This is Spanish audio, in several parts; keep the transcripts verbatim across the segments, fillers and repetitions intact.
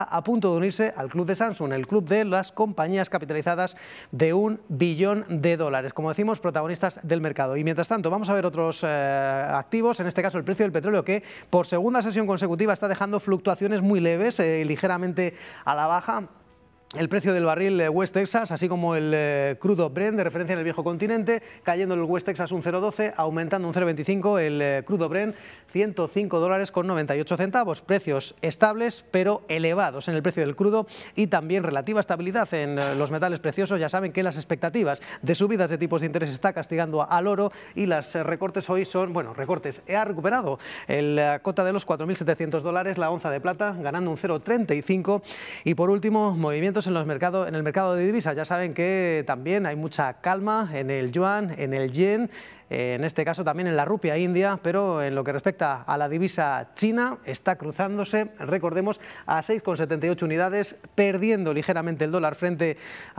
a punto de unirse al club de Samsung, el club de las compañías capitalizadas de un billón de dólares, como decimos, protagonistas del mercado. Y mientras tanto, vamos a ver otros eh, activos, en este caso el precio del petróleo, que por segunda sesión consecutiva está dejando fluctuaciones muy leves, eh, ligeramente a la baja. El precio del barril West Texas, así como el eh, crudo Brent de referencia en el viejo continente, cayendo el West Texas un cero coma doce, aumentando un cero coma veinticinco, el eh, crudo Brent ciento cinco dólares con noventa y ocho centavos. Precios estables pero elevados en el precio del crudo y también relativa estabilidad en eh, los metales preciosos. Ya saben que las expectativas de subidas de tipos de interés está castigando al oro y las eh, recortes hoy son, bueno, recortes. Ha recuperado el eh, cota de los cuatro mil setecientos dólares, la onza de plata, ganando un cero coma treinta y cinco. Y por último, movimientos en, los mercados, en el mercado de divisas. Ya saben que también hay mucha calma en el yuan, en el yen, en este caso también en la rupia india, pero en lo que respecta a la divisa china está cruzándose, recordemos, a seis coma setenta y ocho unidades, perdiendo ligeramente el dólar frente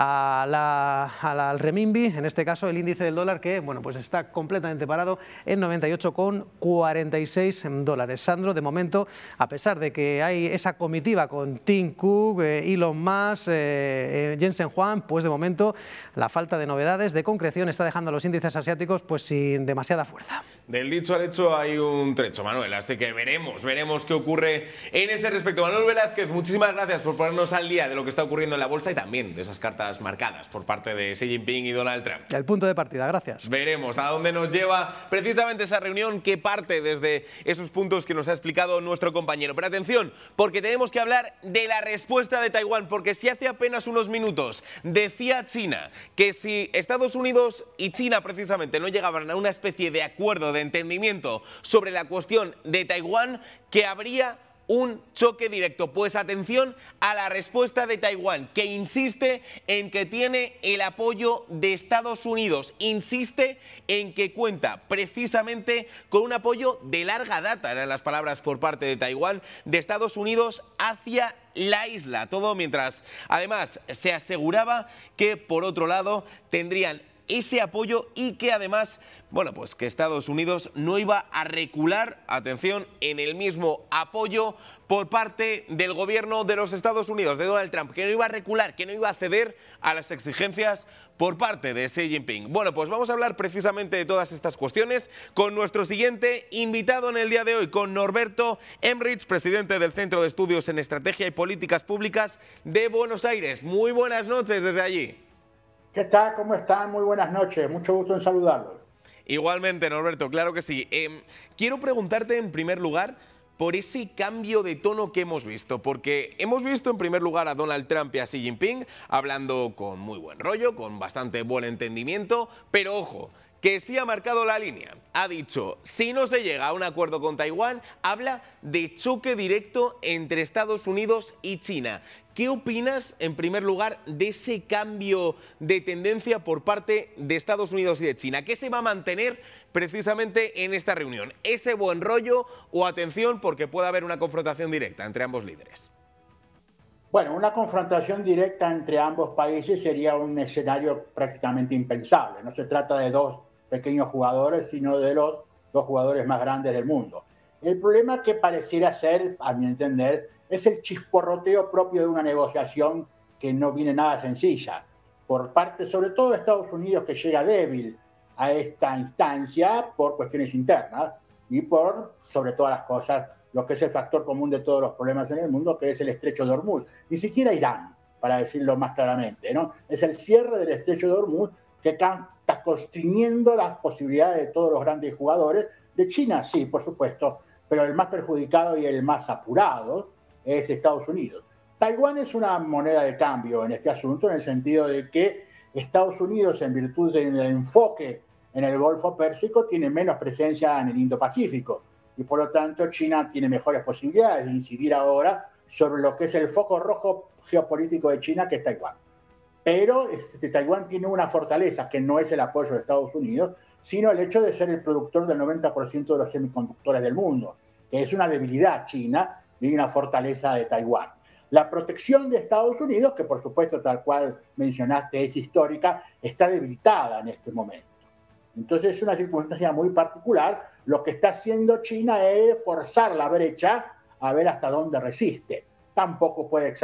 a la, a la, al renminbi, en este caso el índice del dólar que, bueno, pues está completamente parado en noventa y ocho coma cuarenta y seis dólares. Sandro, de momento, a pesar de que hay esa comitiva con Tim Cook, eh, Elon Musk, eh, Jensen Huang, pues de momento la falta de novedades, de concreción, está dejando a los índices asiáticos pues sin demasiada fuerza. Del dicho al hecho hay un trecho, Manuel, así que veremos, veremos qué ocurre en ese respecto. Manuel Velázquez, muchísimas gracias por ponernos al día de lo que está ocurriendo en la bolsa y también de esas cartas marcadas por parte de Xi Jinping y Donald Trump. El punto de partida, gracias. Veremos a dónde nos lleva precisamente esa reunión que parte desde esos puntos que nos ha explicado nuestro compañero. Pero atención, porque tenemos que hablar de la respuesta de Taiwán, porque si hace apenas unos minutos decía China que si Estados Unidos y China precisamente no llegaban a una especie de acuerdo de entendimiento sobre la cuestión de Taiwán, que habría un choque directo. Pues atención a la respuesta de Taiwán, que insiste en que tiene el apoyo de Estados Unidos, insiste en que cuenta precisamente con un apoyo de larga data, eran las palabras por parte de Taiwán, de Estados Unidos hacia la isla. Todo mientras, además, se aseguraba que, por otro lado, tendrían ese apoyo y que además, bueno, pues que Estados Unidos no iba a recular, atención, en el mismo apoyo por parte del gobierno de los Estados Unidos, de Donald Trump, que no iba a recular, que no iba a ceder a las exigencias por parte de Xi Jinping. Bueno, pues vamos a hablar precisamente de todas estas cuestiones con nuestro siguiente invitado en el día de hoy, con Norberto Emrich, presidente del Centro de Estudios en Estrategia y Políticas Públicas de Buenos Aires. Muy buenas noches desde allí. ¿Qué tal? ¿Cómo están? Muy buenas noches. Mucho gusto en saludarlos. Igualmente, Norberto, claro que sí. Eh, quiero preguntarte en primer lugar por ese cambio de tono que hemos visto, porque hemos visto en primer lugar a Donald Trump y a Xi Jinping hablando con muy buen rollo, con bastante buen entendimiento, pero ojo, que sí ha marcado la línea. Ha dicho, si no se llega a un acuerdo con Taiwán, habla de choque directo entre Estados Unidos y China. ¿Qué opinas, en primer lugar, de ese cambio de tendencia por parte de Estados Unidos y de China? ¿Qué se va a mantener precisamente en esta reunión? ¿Ese buen rollo o atención porque puede haber una confrontación directa entre ambos líderes? Bueno, una confrontación directa entre ambos países sería un escenario prácticamente impensable. No se trata de dos pequeños jugadores, sino de los dos jugadores más grandes del mundo. El problema que pareciera ser, a mi entender, es el chisporroteo propio de una negociación que no viene nada sencilla. Por parte, sobre todo, de Estados Unidos, que llega débil a esta instancia por cuestiones internas y por, sobre todas las cosas, lo que es el factor común de todos los problemas en el mundo, que es el Estrecho de Hormuz. Ni siquiera Irán, para decirlo más claramente, ¿no? Es el cierre del Estrecho de Hormuz que está constriñendo las posibilidades de todos los grandes jugadores. De China, sí, por supuesto, pero el más perjudicado y el más apurado es Estados Unidos. Taiwán es una moneda de cambio en este asunto, en el sentido de que Estados Unidos, en virtud del enfoque en el Golfo Pérsico, tiene menos presencia en el Indo-Pacífico y por lo tanto China tiene mejores posibilidades de incidir ahora sobre lo que es el foco rojo geopolítico de China, que es Taiwán. Pero este, Taiwán tiene una fortaleza que no es el apoyo de Estados Unidos, sino el hecho de ser el productor del noventa por ciento de los semiconductores del mundo, que es una debilidad china y una fortaleza de Taiwán. La protección de Estados Unidos, que por supuesto, tal cual mencionaste, es histórica, está debilitada en este momento. Entonces es una circunstancia muy particular. Lo que está haciendo China es forzar la brecha a ver hasta dónde resiste. tampoco puede